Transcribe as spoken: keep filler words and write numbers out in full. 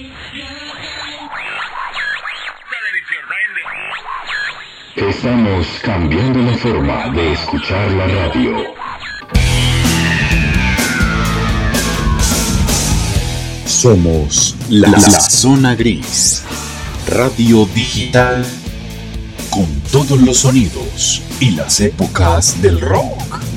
Estamos cambiando la forma de escuchar la radio. Somos la, la Zona Gris, radio digital con todos los sonidos y las épocas del rock.